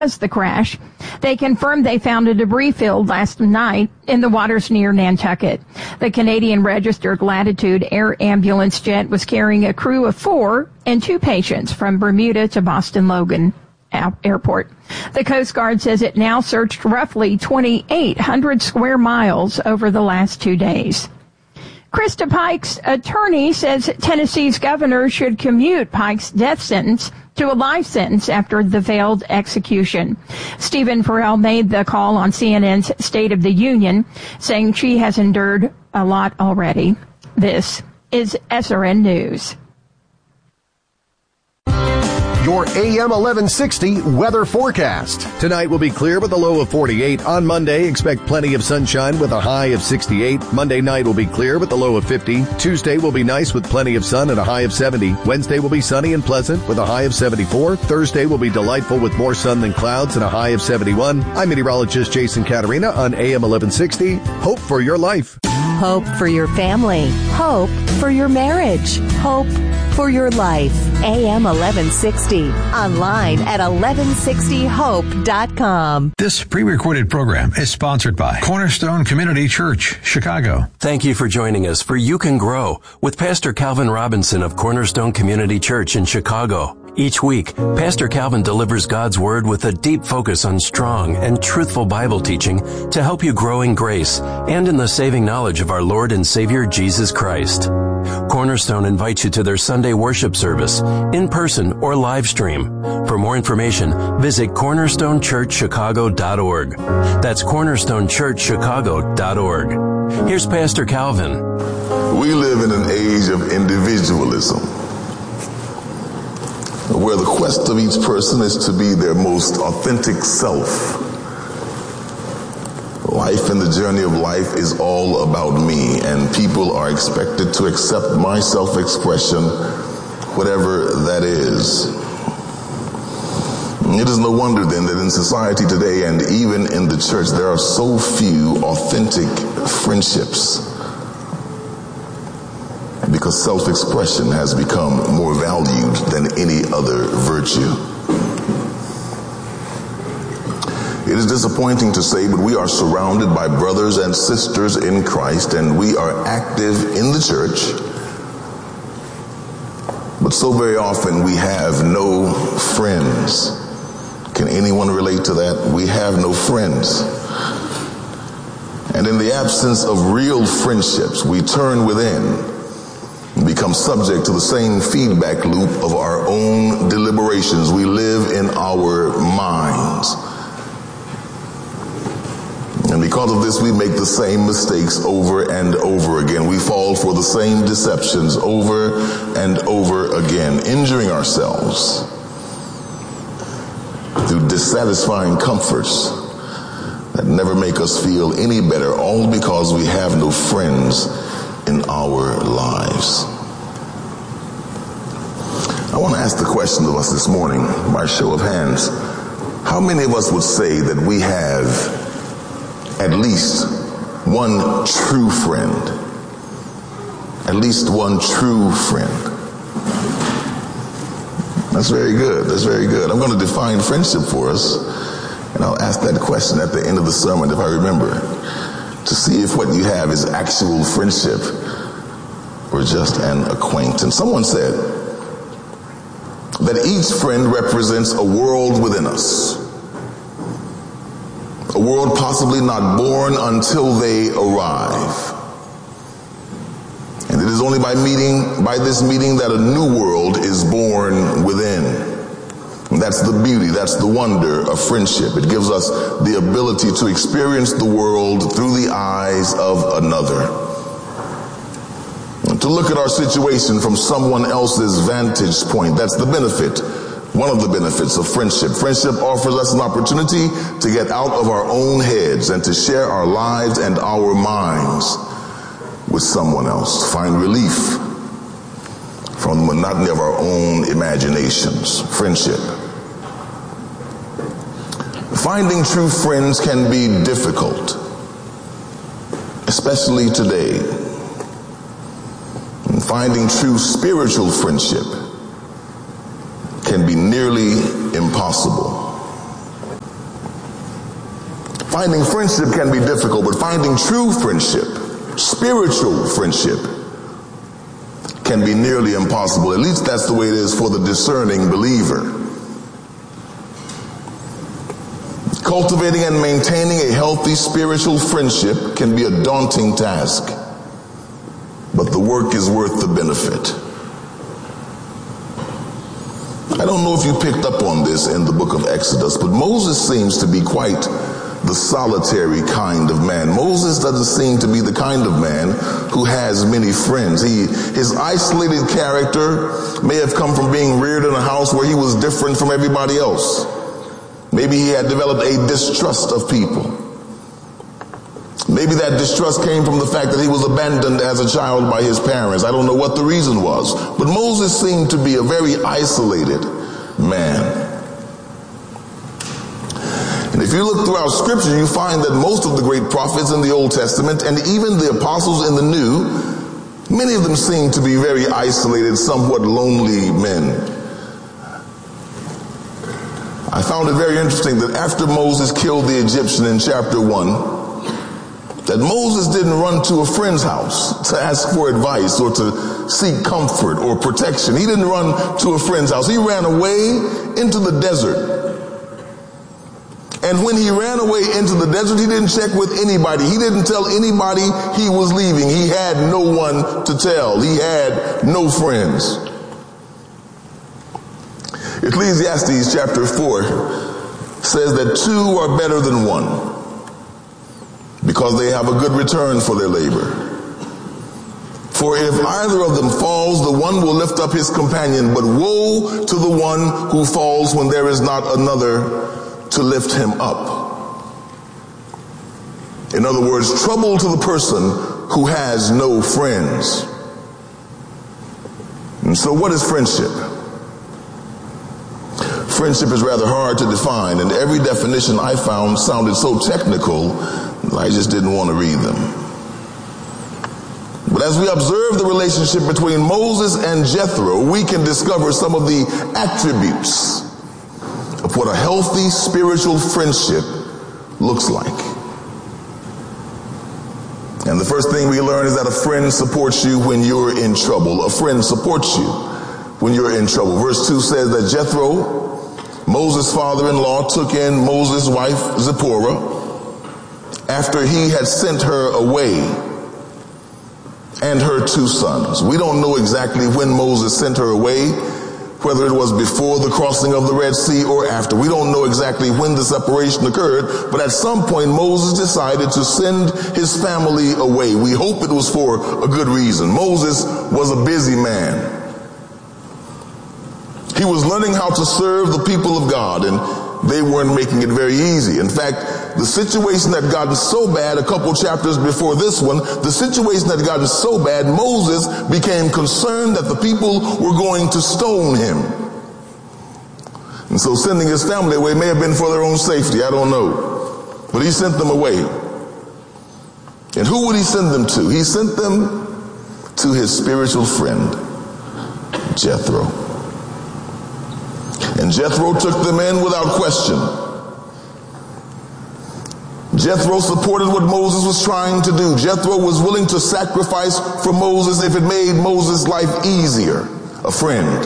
the crash. They confirmed they found a debris field last night in the waters near Nantucket. The Canadian registered Latitude air ambulance jet was carrying a crew of 4 and 2 patients from Bermuda to Boston Logan Airport. The Coast Guard says it now searched roughly 2,800 square miles over the last 2 days. Krista Pike's attorney says Tennessee's governor should commute Pike's death sentence to a life sentence after the failed execution. Stephen Farrell made the call on CNN's State of the Union, saying she has endured a lot already. This is SRN News. Your AM 1160 weather forecast. Tonight will be clear with a low of 48. On Monday, expect plenty of sunshine with a high of 68. Monday night will be clear with a low of 50. Tuesday will be nice with plenty of sun and a high of 70. Wednesday will be sunny and pleasant with a high of 74. Thursday will be delightful with more sun than clouds and a high of 71. I'm meteorologist Jason Caterina on AM 1160. Hope for your life. Hope for your family. Hope for your marriage. Hope for your life. AM 1160. Online at 1160hope.com. This pre-recorded program is sponsored by Cornerstone Community Church, Chicago. Thank you for joining us for You Can Grow with Pastor Calvin Robinson of Cornerstone Community Church in Chicago. Each week, Pastor Calvin delivers God's Word with a deep focus on strong and truthful Bible teaching to help you grow in grace and in the saving knowledge of our Lord and Savior Jesus Christ. Cornerstone invites you to their Sunday worship service, in person or live stream. For more information, visit cornerstonechurchchicago.org. That's cornerstonechurchchicago.org. Here's Pastor Calvin. We live in an age of individualism, where the quest of each person is to be their most authentic self. Life and the journey of life is all about me, and people are expected to accept my self-expression, whatever that is. It is no wonder then that in society today and even in the church there are so few authentic friendships, because self-expression has become more valued than any other virtue. It is disappointing to say, but we are surrounded by brothers and sisters in Christ, and we are active in the church. But so very often we have no friends. Can anyone relate to that? We have no friends. And in the absence of real friendships, we turn within and become subject to the same feedback loop of our own deliberations. We live in our minds. And because of this, we make the same mistakes over and over again. We fall for the same deceptions over and over again, injuring ourselves through dissatisfying comforts that never make us feel any better, all because we have no friends in our lives. I want to ask the question of us this morning by show of hands. How many of us would say that we have at least one true friend? At least one true friend. That's very good. That's very good. I'm going to define friendship for us, and I'll ask that question at the end of the sermon if I remember, to see if what you have is actual friendship or just an acquaintance. Someone said that each friend represents a world within us. A world possibly not born until they arrive. And it is only by this meeting that a new world is born within. And that's the beauty, that's the wonder of friendship. It gives us the ability to experience the world through the eyes of another. And to look at our situation from someone else's vantage point. That's the benefit. One of the benefits of friendship. Friendship offers us an opportunity to get out of our own heads and to share our lives and our minds with someone else. Find relief from the monotony of our own imaginations. Friendship. Finding true friends can be difficult, especially today. And finding true spiritual friendship can be nearly impossible. Finding friendship can be difficult, but finding true friendship, spiritual friendship, can be nearly impossible. At least that's the way it is for the discerning believer. Cultivating and maintaining a healthy spiritual friendship can be a daunting task, but the work is worth the benefit. I don't know if you picked up on this in the book of Exodus, but Moses seems to be quite the solitary kind of man. Moses doesn't seem to be the kind of man who has many friends. His isolated character may have come from being reared in a house where he was different from everybody else. Maybe he had developed a distrust of people. Maybe that distrust came from the fact that he was abandoned as a child by his parents. I don't know what the reason was, but Moses seemed to be a very isolated man. And if you look throughout Scripture, you find that most of the great prophets in the Old Testament and even the apostles in the New, many of them seem to be very isolated, somewhat lonely men. I found it very interesting that after Moses killed the Egyptian in chapter 1, that Moses didn't run to a friend's house to ask for advice or to seek comfort or protection. He didn't run to a friend's house. He ran away into the desert. And when he ran away into the desert, he didn't check with anybody. He didn't tell anybody he was leaving. He had no one to tell. He had no friends. Ecclesiastes chapter 4 says that two are better than one because they have a good return for their labor. For if either of them falls, the one will lift up his companion, but woe to the one who falls when there is not another to lift him up. In other words, trouble to the person who has no friends. And so what is friendship? Friendship is rather hard to define, and every definition I found sounded so technical, I just didn't want to read them. But as we observe the relationship between Moses and Jethro, we can discover some of the attributes of what a healthy spiritual friendship looks like. And the first thing we learn is that a friend supports you when you're in trouble. A friend supports you when you're in trouble. Verse 2 says that Jethro, Moses' father-in-law, took in Moses' wife Zipporah after he had sent her away and her two sons. We don't know exactly when Moses sent her away, whether it was before the crossing of the Red Sea or after. We don't know exactly when the separation occurred, but at some point Moses decided to send his family away. We hope it was for a good reason. Moses was a busy man. He was learning how to serve the people of God, and they weren't making it very easy. In fact, the situation had gotten so bad a couple chapters before this one, the situation had gotten so bad, Moses became concerned that the people were going to stone him. And so sending his family away may have been for their own safety, I don't know. But he sent them away. And who would he send them to? He sent them to his spiritual friend, Jethro. And Jethro took them in without question. Jethro supported what Moses was trying to do. Jethro was willing to sacrifice for Moses if it made Moses' life easier. A friend.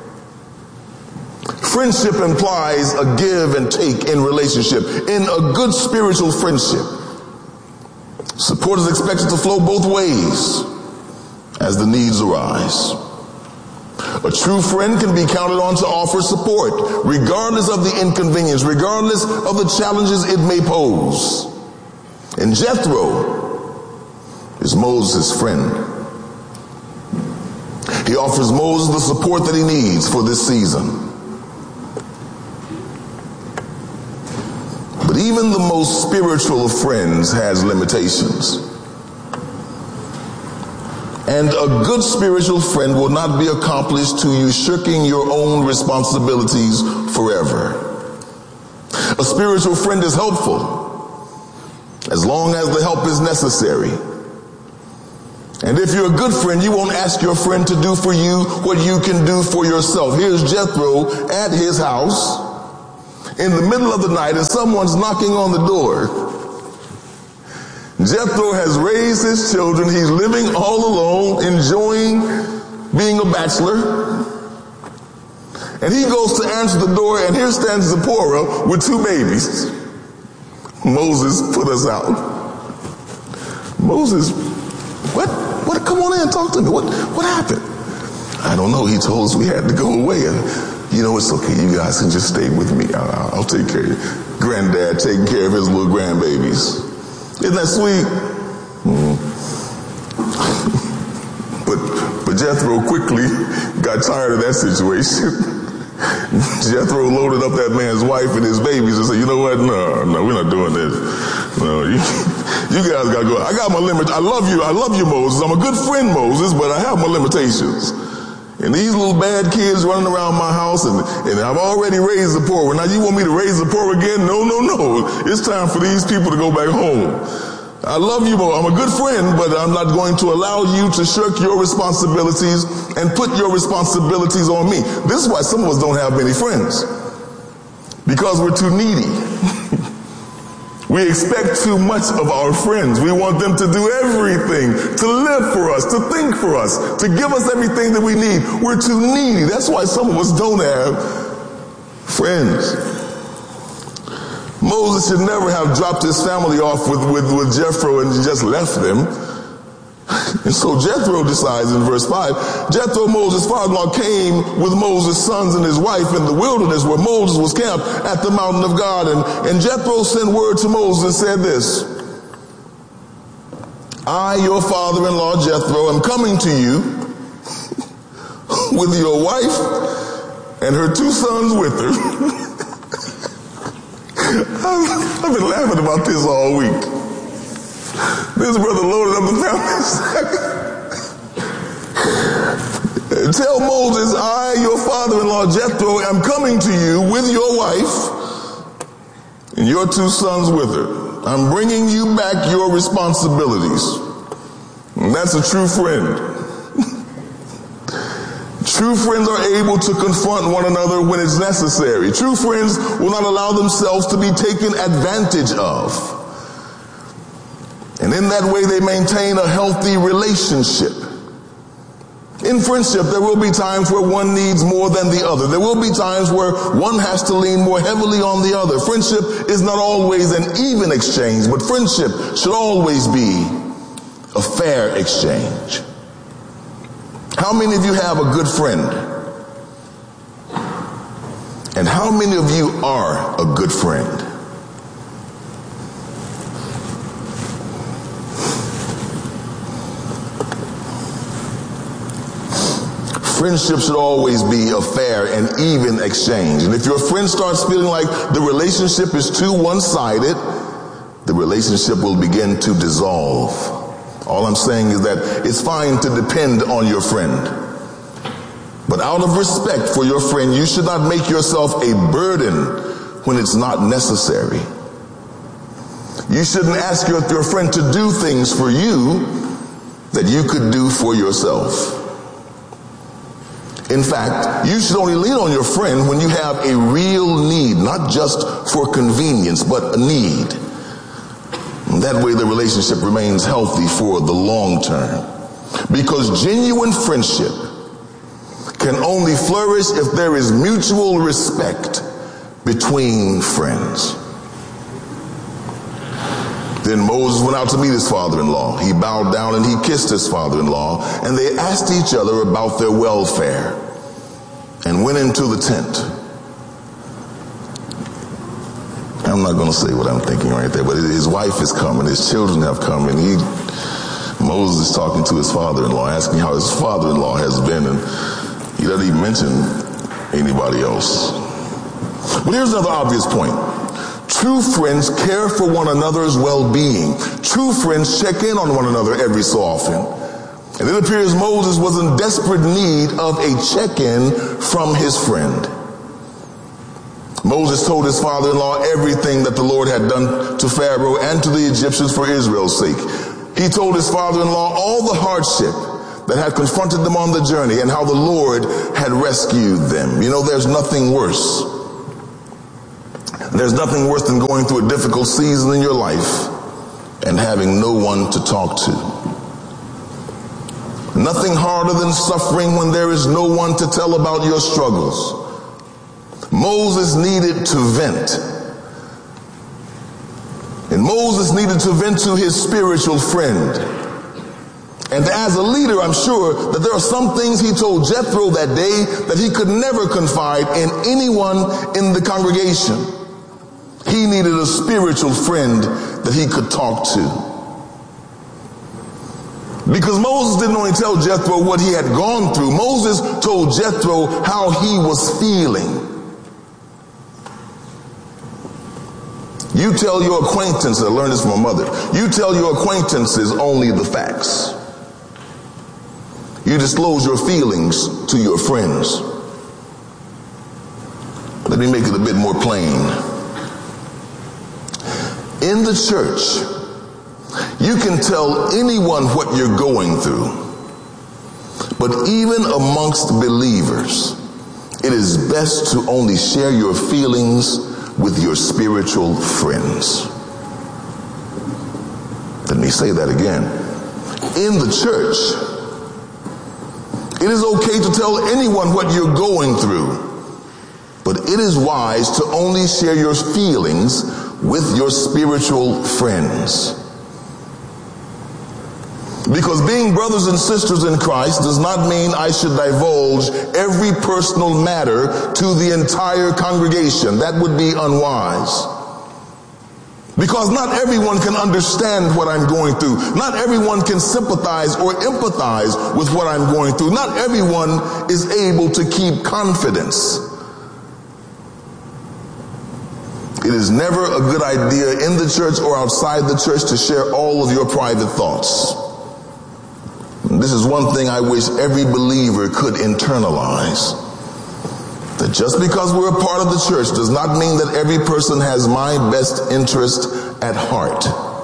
Friendship implies a give and take in relationship. In a good spiritual friendship, support is expected to flow both ways as the needs arise. A true friend can be counted on to offer support, regardless of the inconvenience, regardless of the challenges it may pose. And Jethro is Moses' friend. He offers Moses the support that he needs for this season. But even the most spiritual of friends has limitations. And a good spiritual friend will not be accomplished to you shirking your own responsibilities forever. A spiritual friend is helpful as long as the help is necessary. And if you're a good friend, you won't ask your friend to do for you what you can do for yourself. Here's Jethro at his house in the middle of the night, and someone's knocking on the door. Jethro has raised his children. He's living all alone, enjoying being a bachelor. And he goes to answer the door, and here stands Zipporah with 2 babies. Moses, put us out. Moses, what? Come on in, talk to me. What happened? I don't know. He told us we had to go away. And, it's okay. You guys can just stay with me. I'll take care of you. Granddad taking care of his little grandbabies. Isn't that sweet? But Jethro quickly got tired of that situation. Jethro loaded up that man's wife and his babies and said, you know what? No, we're not doing this. No, you guys got to go. I got my limits. I love you, Moses. I'm a good friend, Moses, but I have my limitations. And these little bad kids running around my house, and I've already raised Zipporah. Now you want me to raise Zipporah again? No. It's time for these people to go back home. I love you, Mo. I'm a good friend, but I'm not going to allow you to shirk your responsibilities and put your responsibilities on me. This is why some of us don't have many friends. Because we're too needy. We expect too much of our friends. We want them to do everything, to live for us, to think for us, to give us everything that we need. We're too needy. That's why some of us don't have friends. Moses should never have dropped his family off with Jethro and just left them. And so Jethro decides in verse 5, Jethro, Moses' father-in-law, came with Moses' sons and his wife in the wilderness where Moses was camped at the mountain of God. And Jethro sent word to Moses and said this, I, your father-in-law Jethro, am coming to you with your wife and her 2 sons with her. I've been laughing about this all week. This brother loaded up the family. Tell Moses, I, your father-in-law Jethro, am coming to you with your wife and your 2 sons with her. I'm bringing you back your responsibilities. And that's a true friend. True friends are able to confront one another when it's necessary. True friends will not allow themselves to be taken advantage of. And in that way, they maintain a healthy relationship. In friendship, there will be times where one needs more than the other. There will be times where one has to lean more heavily on the other. Friendship is not always an even exchange, but friendship should always be a fair exchange. How many of you have a good friend? And how many of you are a good friend? Friendship should always be a fair and even exchange. And if your friend starts feeling like the relationship is too one-sided, the relationship will begin to dissolve. All I'm saying is that it's fine to depend on your friend. But out of respect for your friend, you should not make yourself a burden when it's not necessary. You shouldn't ask your friend to do things for you that you could do for yourself. In fact, you should only lean on your friend when you have a real need, not just for convenience, but a need. And that way the relationship remains healthy for the long term. Because genuine friendship can only flourish if there is mutual respect between friends. Then Moses went out to meet his father-in-law. He bowed down and he kissed his father-in-law, and they asked each other about their welfare and went into the tent. I'm not going to say what I'm thinking right there, but his wife is coming, his children have come, and Moses is talking to his father-in-law, asking how his father-in-law has been, and he doesn't even mention anybody else. But here's another obvious point. True friends care for one another's well-being. True friends check in on one another every so often. And it appears Moses was in desperate need of a check-in from his friend. Moses told his father-in-law everything that the Lord had done to Pharaoh and to the Egyptians for Israel's sake. He told his father-in-law all the hardship that had confronted them on the journey and how the Lord had rescued them. You know, there's nothing worse. There's nothing worse than going through a difficult season in your life and having no one to talk to. Nothing harder than suffering when there is no one to tell about your struggles. Moses needed to vent. And Moses needed to vent to his spiritual friend. And as a leader, I'm sure that there are some things he told Jethro that day that he could never confide in anyone in the congregation. He needed a spiritual friend that he could talk to. Because Moses didn't only tell Jethro what he had gone through. Moses told Jethro how he was feeling. You tell your acquaintances, I learned this from my mother, you tell your acquaintances only the facts. You disclose your feelings to your friends. Let me make it a bit more plain. In the church, you can tell anyone what you're going through. But even amongst believers, it is best to only share your feelings with your spiritual friends. Let me say that again. In the church, it is okay to tell anyone what you're going through, but it is wise to only share your feelings with your spiritual friends. Because being brothers and sisters in Christ does not mean I should divulge every personal matter to the entire congregation. That would be unwise. Because not everyone can understand what I'm going through. Not everyone can sympathize or empathize with what I'm going through. Not everyone is able to keep confidence. It is never a good idea in the church or outside the church to share all of your private thoughts. This is one thing I wish every believer could internalize. That just because we're a part of the church does not mean that every person has my best interest at heart.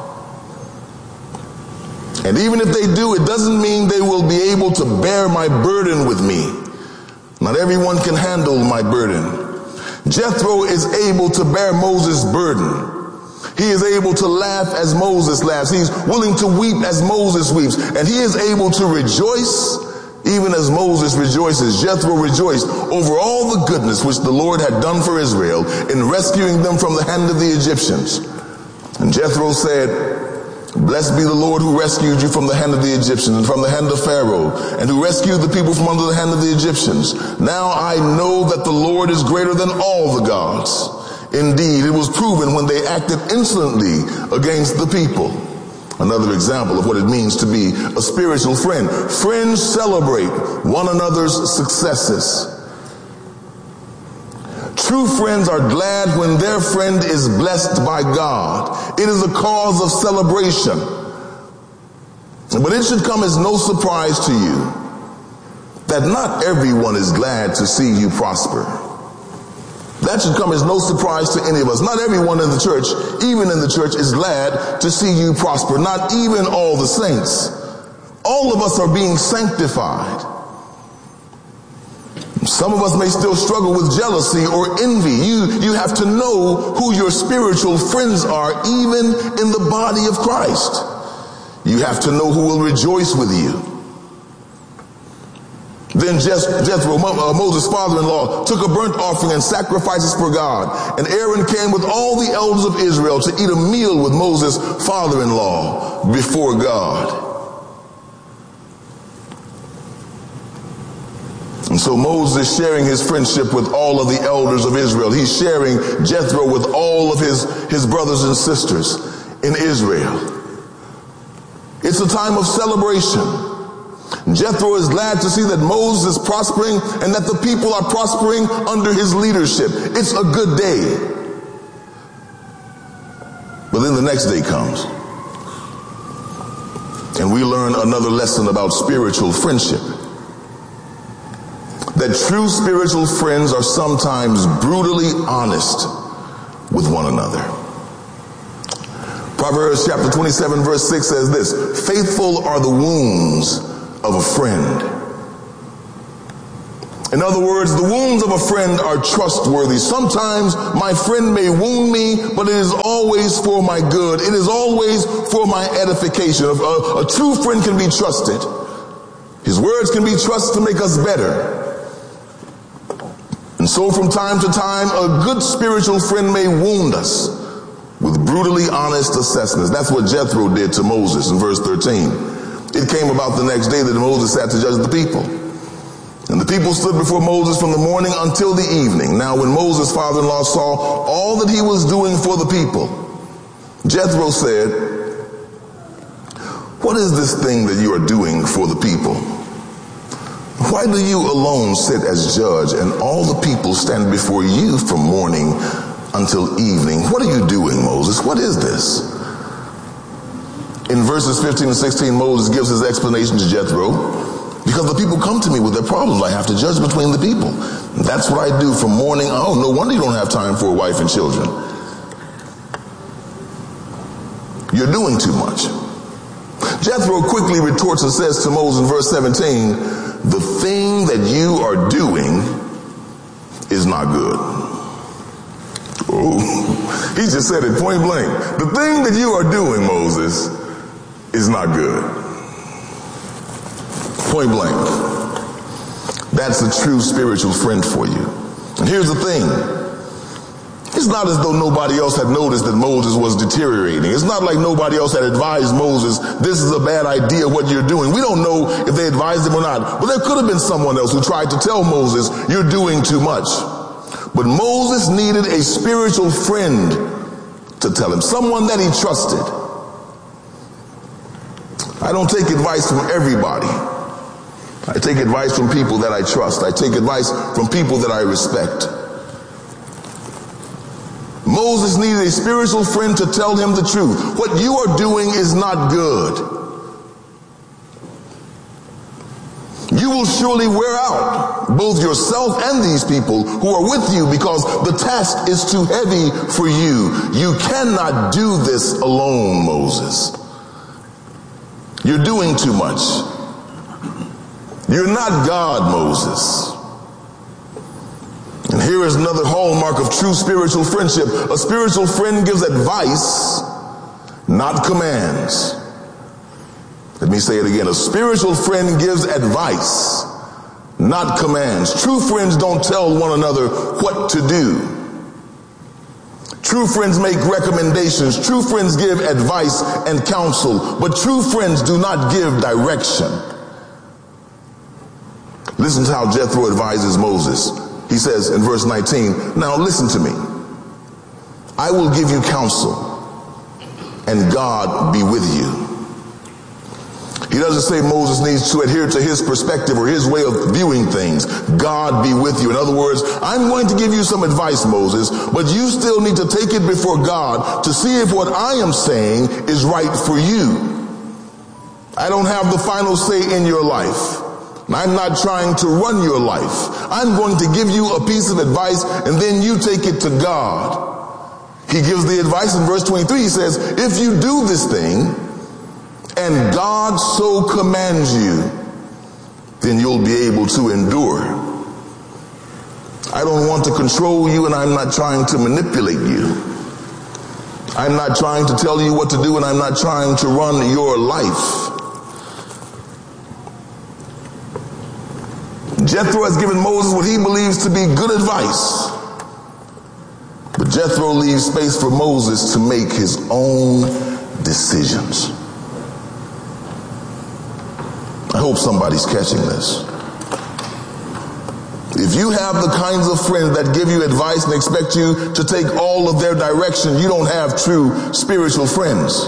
And even if they do, it doesn't mean they will be able to bear my burden with me. Not everyone can handle my burden. Jethro is able to bear Moses' burden. He is able to laugh as Moses laughs. He's willing to weep as Moses weeps. And he is able to rejoice even as Moses rejoices. Jethro rejoiced over all the goodness which the Lord had done for Israel in rescuing them from the hand of the Egyptians. And Jethro said, blessed be the Lord who rescued you from the hand of the Egyptians and from the hand of Pharaoh, and who rescued the people from under the hand of the Egyptians. Now I know that the Lord is greater than all the gods. Indeed, it was proven when they acted insolently against the people. Another example of what it means to be a spiritual friend. Friends celebrate one another's successes. True friends are glad when their friend is blessed by God. It is a cause of celebration. But it should come as no surprise to you that not everyone is glad to see you prosper. That should come as no surprise to any of us. Not everyone in the church, even in the church, is glad to see you prosper. Not even all the saints. All of us are being sanctified. Some of us may still struggle with jealousy or envy. You have to know who your spiritual friends are, even in the body of Christ. You have to know who will rejoice with you. Then Jethro, Moses' father-in-law, took a burnt offering and sacrifices for God. And Aaron came with all the elders of Israel to eat a meal with Moses' father-in-law before God. And so Moses is sharing his friendship with all of the elders of Israel. He's sharing Jethro with all of his brothers and sisters in Israel. It's a time of celebration. Jethro is glad to see that Moses is prospering and that the people are prospering under his leadership. It's a good day. But then the next day comes, and we learn another lesson about spiritual friendship. That true spiritual friends are sometimes brutally honest with one another. Proverbs chapter 27 verse 6 says this, faithful are the wounds of a friend, In other words, the wounds of a friend are trustworthy. Sometimes my friend may wound me, but it is always for my good. It is always for my edification. A true friend can be trusted. His words can be trusted to make us better. And so from time to time, a good spiritual friend may wound us with brutally honest assessments. That's what Jethro did to Moses in verse 13. It came about the next day that Moses sat to judge the people. And the people stood before Moses from the morning until the evening. Now when Moses' father-in-law saw all that he was doing for the people, Jethro said, "What is this thing that you are doing for the people? Why do you alone sit as judge and all the people stand before you from morning until evening? What are you doing, Moses? What is this?" In verses 15 and 16, Moses gives his explanation to Jethro. Because the people come to me with their problems, I have to judge between the people. That's what I do from morning. Oh, no wonder you don't have time for a wife and children. You're doing too much. Jethro quickly retorts and says to Moses in verse 17, "The thing that you are doing is not good." Oh, he just said it point blank. The thing that you are doing, Moses, is not good. Point blank. That's a true spiritual friend for you. And here's the thing. It's not as though nobody else had noticed that Moses was deteriorating. It's not like nobody else had advised Moses, this is a bad idea what you're doing. We don't know if they advised him or not. But there could have been someone else who tried to tell Moses, you're doing too much. But Moses needed a spiritual friend to tell him, someone that he trusted. I don't take advice from everybody. I take advice from people that I trust. I take advice from people that I respect. Moses needed a spiritual friend to tell him the truth. What you are doing is not good. You will surely wear out both yourself and these people who are with you because the task is too heavy for you. You cannot do this alone, Moses. You're doing too much. You're not God, Moses. And here is another hallmark of true spiritual friendship. A spiritual friend gives advice, not commands. Let me say it again. A spiritual friend gives advice, not commands. True friends don't tell one another what to do. True friends make recommendations. True friends give advice and counsel. But true friends do not give direction. Listen to how Jethro advises Moses. He says in verse 19, now listen to me. I will give you counsel, and God be with you. He doesn't say Moses needs to adhere to his perspective or his way of viewing things. God be with you. In other words, I'm going to give you some advice, Moses, but you still need to take it before God to see if what I am saying is right for you. I don't have the final say in your life. I'm not trying to run your life. I'm going to give you a piece of advice and then you take it to God. He gives the advice in verse 23. He says, if you do this thing and God so commands you, then you'll be able to endure. I don't want to control you and I'm not trying to manipulate you. I'm not trying to tell you what to do and I'm not trying to run your life. Jethro has given Moses what he believes to be good advice. But Jethro leaves space for Moses to make his own decisions. I hope somebody's catching this. If you have the kinds of friends that give you advice and expect you to take all of their direction, you don't have true spiritual friends.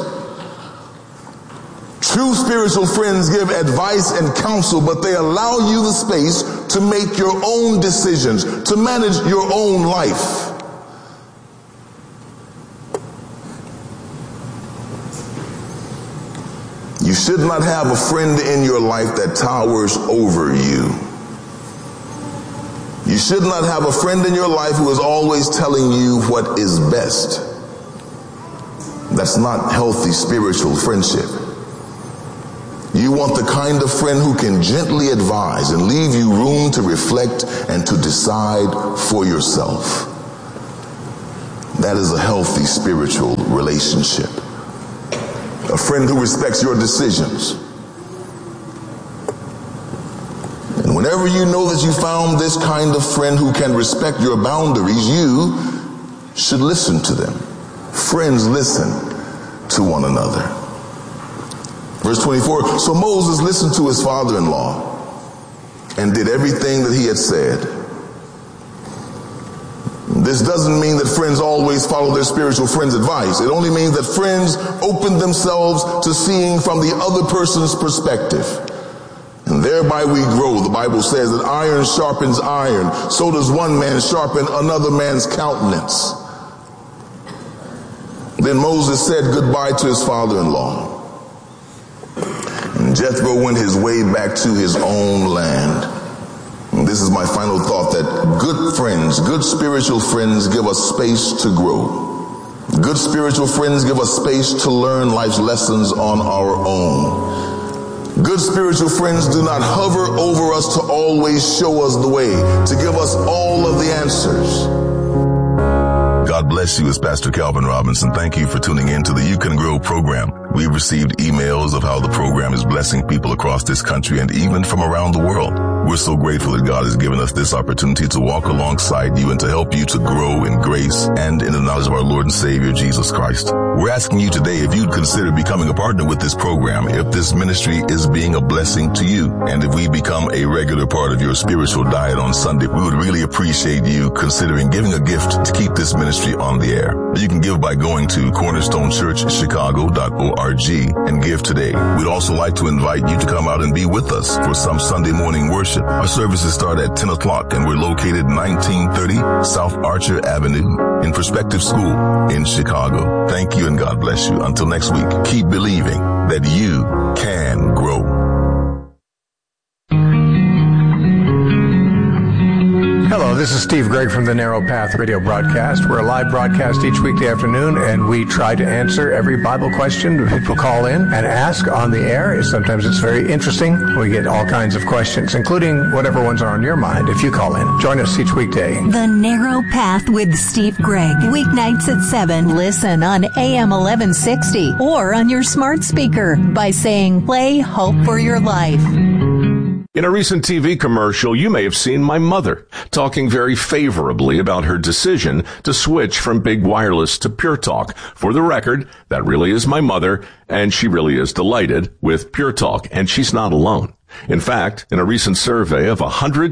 True spiritual friends give advice and counsel, but they allow you the space to make your own decisions, to manage your own life. You should not have a friend in your life that towers over you. You should not have a friend in your life who is always telling you what is best. That's not healthy spiritual friendship. You want the kind of friend who can gently advise and leave you room to reflect and to decide for yourself. That is a healthy spiritual relationship. A friend who respects your decisions. And whenever you know that you found this kind of friend who can respect your boundaries, you should listen to them. Friends listen to one another. Verse 24, so Moses listened to his father-in-law and did everything that he had said. This doesn't mean that friends always follow their spiritual friend's advice. It only means that friends open themselves to seeing from the other person's perspective. And thereby we grow. The Bible says that iron sharpens iron. So does one man sharpen another man's countenance. Then Moses said goodbye to his father-in-law. And Jethro went his way back to his own land. And this is my final thought, that good friends, good spiritual friends give us space to grow. Good spiritual friends give us space to learn life's lessons on our own. Good spiritual friends do not hover over us to always show us the way, to give us all of the answers. God bless you. It's Pastor Calvin Robinson. Thank you for tuning in to the You Can Grow program. We've received emails of how the program is blessing people across this country and even from around the world. We're so grateful that God has given us this opportunity to walk alongside you and to help you to grow in grace and in the knowledge of our Lord and Savior, Jesus Christ. We're asking you today if you'd consider becoming a partner with this program, if this ministry is being a blessing to you, and if we become a regular part of your spiritual diet on Sunday. We would really appreciate you considering giving a gift to keep this ministry on the air. You can give by going to cornerstonechurchchicago.org and give today. We'd also like to invite you to come out and be with us for some Sunday morning worship. Our services start at 10 o'clock and we're located 1930 South Archer Avenue in Perspective School in Chicago. Thank you and God bless you. Until next week, keep believing that you can grow. Hello, this is Steve Gregg from the Narrow Path radio broadcast. We're a live broadcast each weekday afternoon, and we try to answer every Bible question that people call in and ask on the air. Sometimes it's very interesting. We get all kinds of questions, including whatever ones are on your mind if you call in. Join us each weekday. The Narrow Path with Steve Gregg. Weeknights at 7. Listen on AM 1160 or on your smart speaker by saying, play Hope for Your Life. In a recent TV commercial, you may have seen my mother talking very favorably about her decision to switch from big wireless to Pure Talk. For the record, that really is my mother, and she really is delighted with Pure Talk, and she's not alone. In fact, in a recent survey of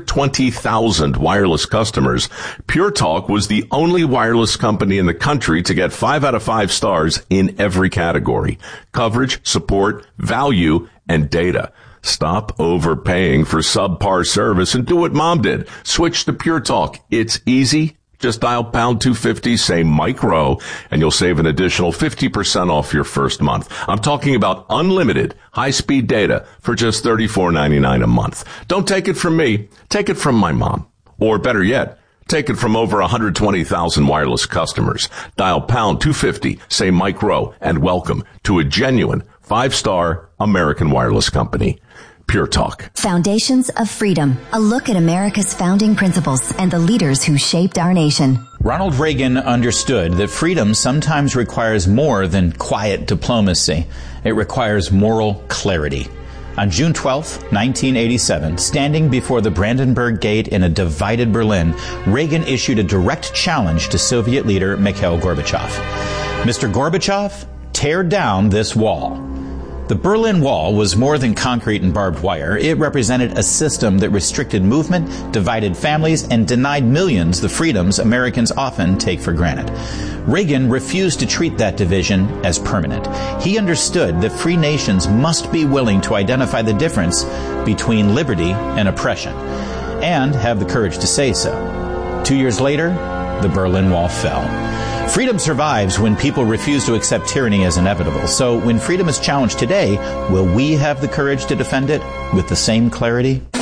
120,000 wireless customers, Pure Talk was the only wireless company in the country to get 5 out of 5 stars in every category: coverage, support, value, and data. Stop overpaying for subpar service and do what Mom did. Switch to Pure Talk. It's easy. Just dial pound 250, say Mike Rowe, and you'll save an additional 50% off your first month. I'm talking about unlimited high-speed data for just $34.99 a month. Don't take it from me. Take it from my mom. Or better yet, take it from over 120,000 wireless customers. Dial pound 250, say Mike Rowe, and welcome to a genuine 5-star American wireless company. Pure Talk. Foundations of Freedom. A look at America's founding principles and the leaders who shaped our nation. Ronald Reagan understood that freedom sometimes requires more than quiet diplomacy. It requires moral clarity. On June 12, 1987, standing before the Brandenburg Gate in a divided Berlin, Reagan issued a direct challenge to Soviet leader Mikhail Gorbachev. Mr. Gorbachev, tear down this wall. The Berlin Wall was more than concrete and barbed wire. It represented a system that restricted movement, divided families, and denied millions the freedoms Americans often take for granted. Reagan refused to treat that division as permanent. He understood that free nations must be willing to identify the difference between liberty and oppression, and have the courage to say so. 2 years later, the Berlin Wall fell. Freedom survives when people refuse to accept tyranny as inevitable. So when freedom is challenged today, will we have the courage to defend it with the same clarity?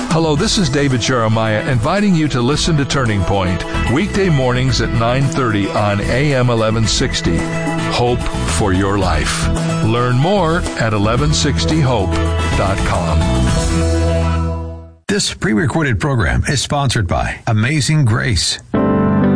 Hello, this is David Jeremiah inviting you to listen to Turning Point, weekday mornings at 9:30 on AM 1160. Hope for your life. Learn more at 1160hope.com. This pre-recorded program is sponsored by Amazing Grace.